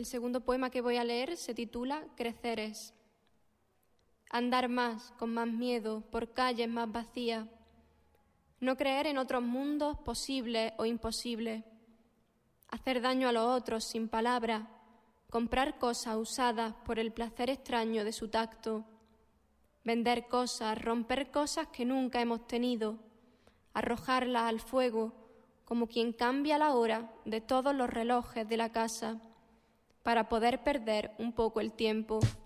El segundo poema que voy a leer se titula Creceres. Andar más, con más miedo, por calles más vacías. No creer en otros mundos posibles o imposibles. Hacer daño a los otros sin palabras. Comprar cosas usadas por el placer extraño de su tacto. Vender cosas, romper cosas que nunca hemos tenido. Arrojarlas al fuego como quien cambia la hora de todos los relojes de la casa para poder perder un poco el tiempo.